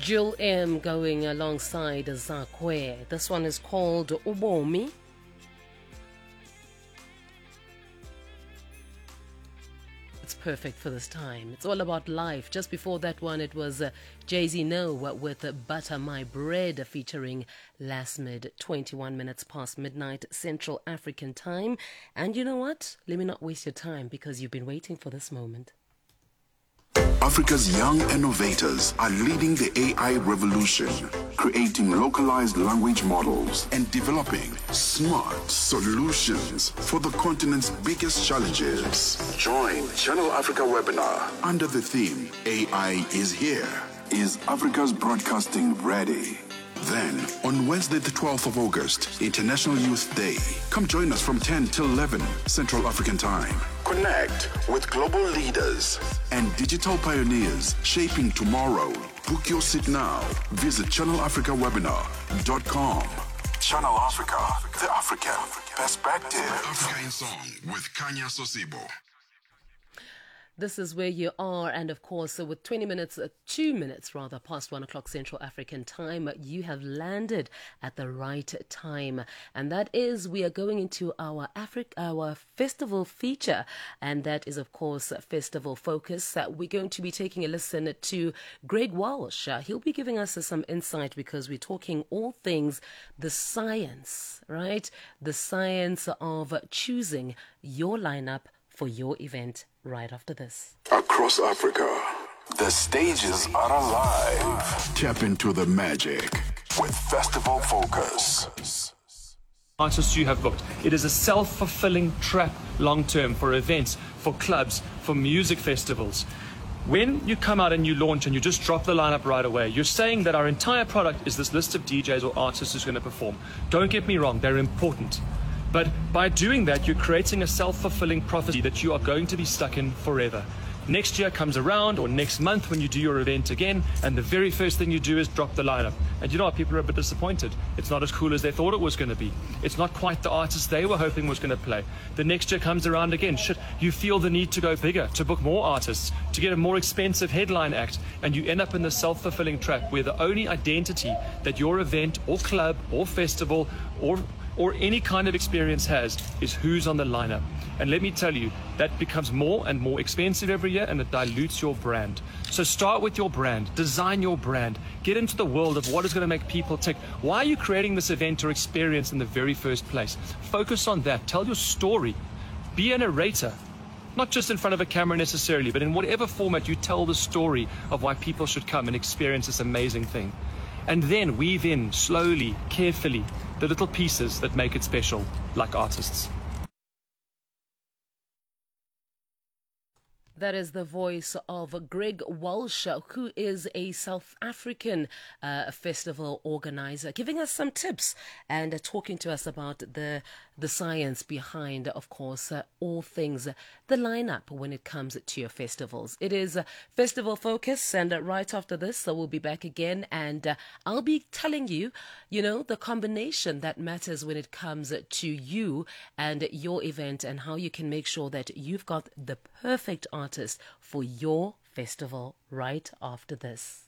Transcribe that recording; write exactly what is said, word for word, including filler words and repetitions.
Jill M going alongside Zakwe. This one is called Ubomi. It's perfect for this time. It's all about life. Just before that one, it was uh, Jay-Z No with uh, Butter My Bread featuring Last Mid, twenty-one minutes past midnight Central African time. And you know what? Let me not waste your time because you've been waiting for this moment. Africa's young innovators are leading the A I revolution, creating localized language models and developing smart solutions for the continent's biggest challenges. Join Channel Africa webinar under the theme A I is here. Is Africa's broadcasting ready? Then, on Wednesday the twelfth of August, International Youth Day, come join us from ten till eleven Central African Time. Connect with global leaders and digital pioneers shaping tomorrow. Book your seat now. Visit channel africa webinar dot com. Channel Africa, the African perspective. Africa in Song with Kanya Sosibo. This is where you are, and of course, uh, with twenty minutes, uh, two minutes rather, past one o'clock Central African time, you have landed at the right time, and that is we are going into our Afri- our festival feature, and that is, of course, Festival Focus. Uh, we're going to be taking a listen to Greg Walsh. Uh, he'll be giving us uh, some insight because we're talking all things the science, right? The science of choosing your lineup for your event right after this. Across Africa, the stages are alive. Tap into the magic with Festival Focus. Artists you have booked. It is a self-fulfilling trap long-term for events, for clubs, for music festivals. When you come out and you launch and you just drop the lineup right away, you're saying that our entire product is this list of D Js or artists who's going to perform. Don't get me wrong, they're important. But by doing that, you're creating a self-fulfilling prophecy that you are going to be stuck in forever. Next year comes around, or next month when you do your event again, and the very first thing you do is drop the lineup. And you know what? People are a bit disappointed. It's not as cool as they thought it was going to be. It's not quite the artist they were hoping was going to play. The next year comes around again. Shit, you feel the need to go bigger, to book more artists, to get a more expensive headline act, and you end up in the self-fulfilling trap where the only identity that your event or club or festival or or any kind of experience has is who's on the lineup. And let me tell you, that becomes more and more expensive every year, and it dilutes your brand. So start with your brand, design your brand, get into the world of what is going to make people tick. Why are you creating this event or experience in the very first place? Focus on that, tell your story, be a narrator. Not just in front of a camera necessarily, but in whatever format you tell the story of why people should come and experience this amazing thing. And then weave in, slowly, carefully, the little pieces that make it special, like artists. That is the voice of Greg Walsh, who is a South African uh, festival organizer, giving us some tips and uh, talking to us about the the science behind, of course, uh, all things, uh, the lineup when it comes to your festivals. It is uh, Festival Focus, and uh, right after this, so we'll be back again, and uh, I'll be telling you, you know, the combination that matters when it comes to you and your event, and how you can make sure that you've got the perfect artist for your festival right after this.